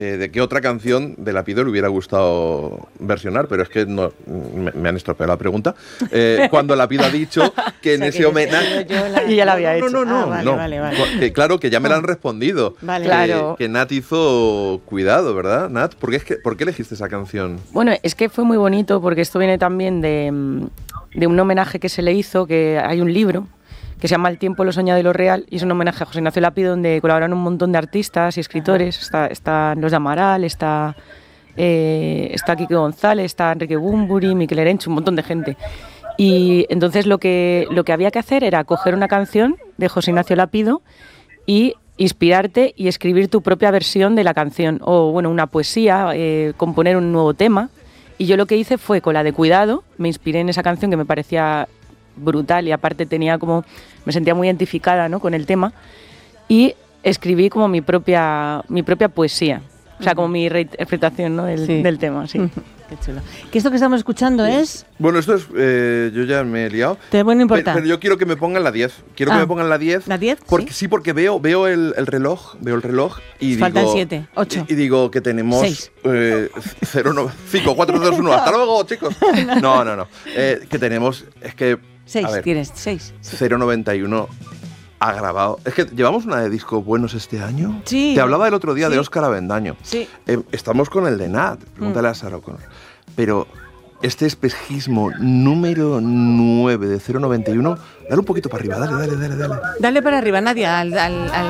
de qué otra canción de Lapido le hubiera gustado versionar, pero es que no, me han estropeado la pregunta. Cuando Lapido ha dicho que en ese homenaje... Y ya la había hecho. Vale. Que, claro, que ya me la han respondido. Vale. Claro. Que Nat hizo Cuidado, ¿verdad, Nat? ¿Por qué elegiste esa canción? Bueno, es que fue muy bonito porque esto viene también de un homenaje que se le hizo, que hay un libro que se llama El tiempo, lo soñado y lo real, y es un homenaje a José Ignacio Lapido, donde colaboran un montón de artistas y escritores. Están los de Amaral, está Quique González, está Enrique Bunbury, Miquel Erenchu, un montón de gente. Y entonces lo que había que hacer era coger una canción de José Ignacio Lapido y inspirarte y escribir tu propia versión de la canción, o bueno, una poesía, componer un nuevo tema. Y yo lo que hice fue, con la de Cuidado, me inspiré en esa canción que me parecía brutal y aparte me sentía muy identificada, ¿no?, con el tema, y escribí como mi propia poesía, o sea, como mi reinterpretación, ¿no?, del tema, sí. Qué chulo. ¿Qué esto que estamos escuchando es? Bueno, esto es... yo ya me he liado. No importa. Pero yo quiero que me pongan la 10. Quiero que me pongan la 10. ¿La 10? Porque, sí, porque veo el reloj. Veo el reloj y faltan digo... 7, 8. Y digo que tenemos... 6. 5, 4, 3, 2, 1. ¡Hasta luego, chicos! No. Que tenemos... Es que... 6, tienes 6. 091 ha grabado... Es que llevamos una de discos buenos este año. Sí. Te hablaba el otro día de Óscar Avendaño. Sí. Estamos con el de Nat. Pregúntale a Sarah O'Connor. Pero este espejismo número 9 de 091, dale un poquito para arriba, dale. Dale para arriba, Nadia, al